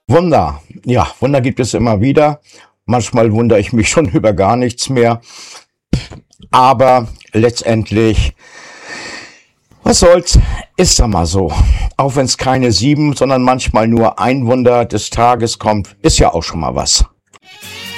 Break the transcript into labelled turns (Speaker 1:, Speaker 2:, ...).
Speaker 1: Wunder. Ja, Wunder gibt es immer wieder. Manchmal wundere ich mich schon über gar nichts mehr. Aber letztendlich, was soll's, ist ja mal so. Auch wenn es keine 7, sondern manchmal nur ein Wunder des Tages kommt, ist ja auch schon mal was.